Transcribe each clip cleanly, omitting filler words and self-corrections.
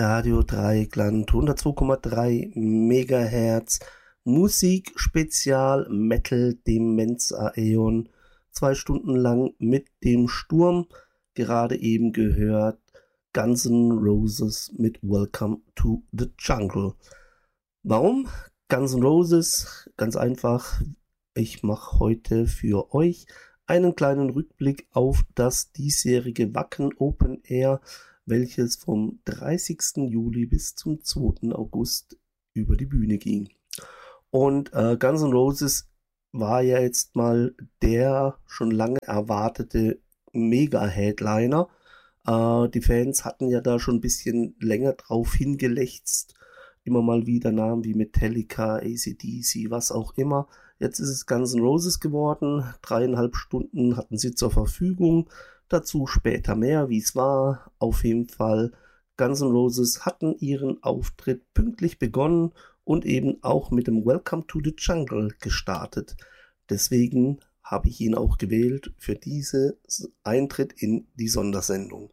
Radio Dreieckland 102,3 Megahertz Musik Spezial Metal Demenz Aeon 2 Stunden lang mit dem Sturm, gerade eben gehört Guns N' Roses mit Welcome to the Jungle. Warum Guns N' Roses? Ganz einfach, ich mache heute für euch einen kleinen Rückblick auf das diesjährige Wacken Open Air, welches vom 30. Juli bis zum 2. August über die Bühne ging. Und Guns N' Roses war ja jetzt mal der schon lange erwartete Mega-Headliner. Die Fans hatten ja da schon ein bisschen länger drauf hingelächzt. Immer mal wieder Namen wie Metallica, AC/DC, was auch immer. Jetzt ist es Guns N' Roses geworden. 3,5 Stunden hatten sie zur Verfügung. Dazu später mehr, wie es war. Auf jeden Fall, Guns N' Roses hatten ihren Auftritt pünktlich begonnen und eben auch mit dem Welcome to the Jungle gestartet. Deswegen habe ich ihn auch gewählt für diesen Eintritt in die Sondersendung.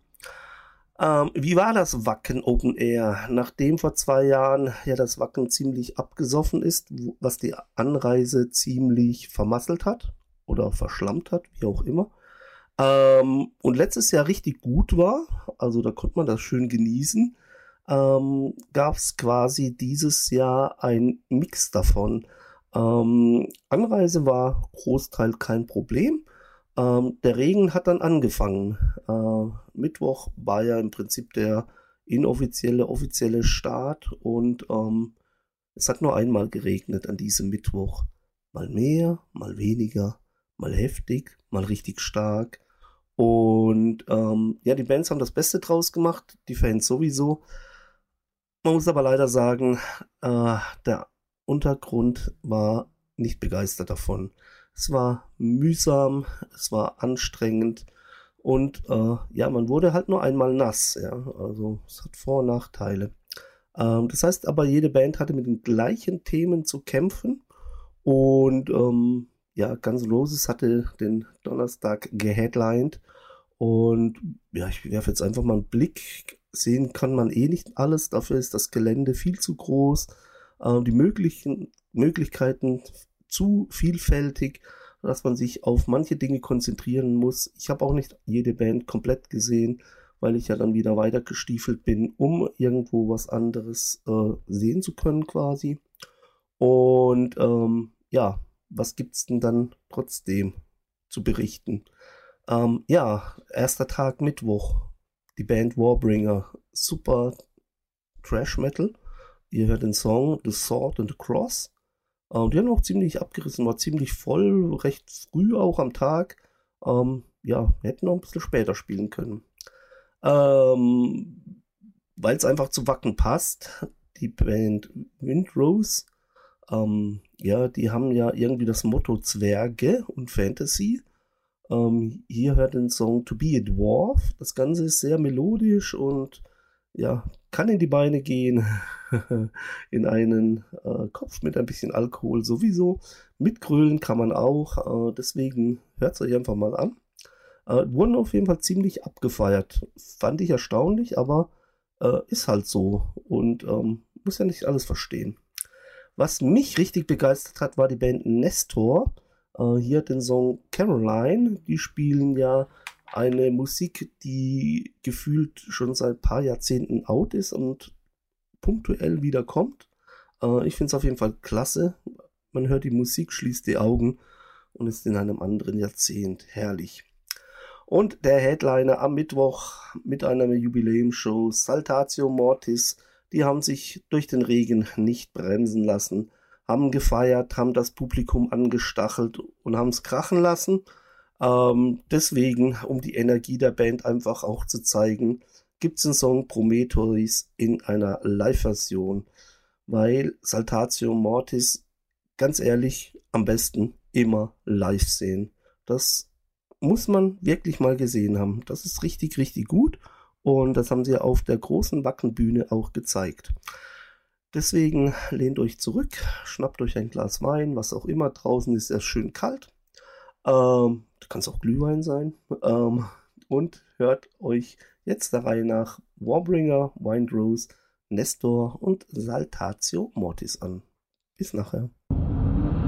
Wie war das Wacken Open Air? Nachdem vor 2 Jahren ja das Wacken ziemlich abgesoffen ist, was die Anreise ziemlich vermasselt hat oder verschlammt hat, wie auch immer, und letztes Jahr richtig gut war, also da konnte man das schön genießen, gab es quasi dieses Jahr ein Mix davon. Anreise war Großteil kein Problem. Der Regen hat dann angefangen. Mittwoch war ja im Prinzip der offizielle Start und es hat nur einmal geregnet an diesem Mittwoch. Mal mehr, mal weniger, mal heftig, mal richtig stark. Und ja, die Bands haben das Beste draus gemacht, die Fans sowieso. Man muss aber leider sagen, der Untergrund war nicht begeistert davon. Es war mühsam, es war anstrengend und ja, man wurde halt nur einmal nass. Ja? Also es hat Vor- und Nachteile. Das heißt aber, jede Band hatte mit den gleichen Themen zu kämpfen und ja, Guns N' Roses hatte den Donnerstag geheadlined und ja, ich werfe jetzt einfach mal einen Blick. Sehen kann man eh nicht alles, dafür ist das Gelände viel zu groß, die Möglichkeiten zu vielfältig, dass man sich auf manche Dinge konzentrieren muss. Ich habe auch nicht jede Band komplett gesehen, weil ich ja dann wieder weitergestiefelt bin, um irgendwo was anderes sehen zu können quasi. Und ja, was gibt's denn dann trotzdem zu berichten? Ja, erster Tag Mittwoch, die Band Warbringer, super Trash Metal. Ihr hört den Song The Sword and the Cross. Die haben auch ziemlich abgerissen, war ziemlich voll, recht früh auch am Tag. Ja, wir hätten noch ein bisschen später spielen können. Weil es einfach zu Wacken passt, die Band Windrose, ja, die haben ja irgendwie das Motto Zwerge und Fantasy. Hier hört den Song To Be a Dwarf. Das Ganze ist sehr melodisch und ja, kann in die Beine gehen, in einen Kopf mit ein bisschen Alkohol sowieso. Mitgrölen kann man auch, deswegen hört es euch einfach mal an. Wurden auf jeden Fall ziemlich abgefeiert. Fand ich erstaunlich, aber ist halt so und muss ja nicht alles verstehen. Was mich richtig begeistert hat, war die Band Nestor. Hier den Song Caroline. Die spielen ja eine Musik, die gefühlt schon seit ein paar Jahrzehnten out ist und punktuell wieder kommt. Ich finde es auf jeden Fall klasse. Man hört die Musik, schließt die Augen und ist in einem anderen Jahrzehnt. Herrlich. Und der Headliner am Mittwoch mit einer Jubiläumsshow, Saltatio Mortis. Die haben sich durch den Regen nicht bremsen lassen, haben gefeiert, haben das Publikum angestachelt und haben es krachen lassen. Deswegen, um die Energie der Band einfach auch zu zeigen, gibt es den Song Prometheus in einer Live-Version, weil Saltatio Mortis, ganz ehrlich, am besten immer live sehen. Das muss man wirklich mal gesehen haben. Das ist richtig, richtig gut und das haben sie auf der großen Wackenbühne auch gezeigt. Deswegen lehnt euch zurück, schnappt euch ein Glas Wein, was auch immer. Draußen ist es schön kalt. Kann es auch Glühwein sein. Und hört euch Jetzt der Reihe nach Warbringer, Windrose, Nestor und Saltatio Mortis an. Bis nachher.